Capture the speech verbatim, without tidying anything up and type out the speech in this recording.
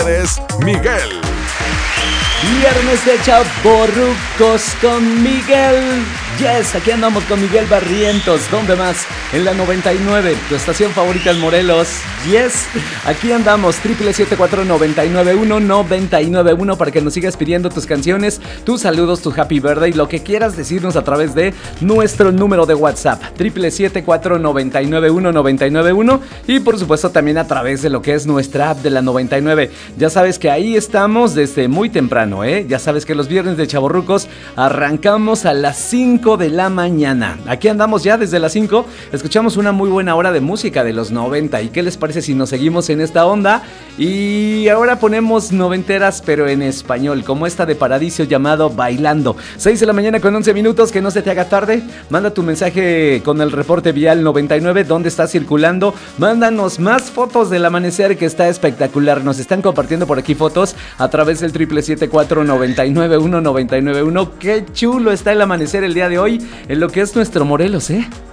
Es Miguel. Viernes de Chavorrucos con Miguel. Yes, aquí andamos con Miguel Barrientos. ¿Dónde más? En la noventa y nueve, tu estación favorita en Morelos. Yes, aquí andamos. Triple siete cuatro noventa y nueve uno noventa y nueve uno para que nos sigas pidiendo tus canciones, tus saludos, tu happy birthday, lo que quieras decirnos a través de nuestro número de WhatsApp. Triple siete cuatro noventa y nueve uno noventa y nueve uno y por supuesto también a través de lo que es nuestra app de la noventa y nueve. Ya sabes que ahí estamos desde muy temprano, ¿eh? Ya sabes que los viernes de Chavorrucos arrancamos a las cinco de la mañana. Aquí andamos ya desde las cinco. Escuchamos una muy buena hora de música de los noventa. ¿Y qué les parece si nos seguimos en esta onda? Y ahora ponemos noventeras, pero en español, como esta de Paradiso llamado Bailando. seis de la mañana con once minutos, que no se te haga tarde. Manda tu mensaje con el reporte vial noventa y nueve, dónde estás circulando. Mándanos más fotos del amanecer, que está espectacular. Nos están compartiendo por aquí fotos a través del triple siete cuatro noventa y nueve uno noventa y nueve uno. Qué chulo está el amanecer el día de hoy en lo que es nuestro Morelos, ¿eh?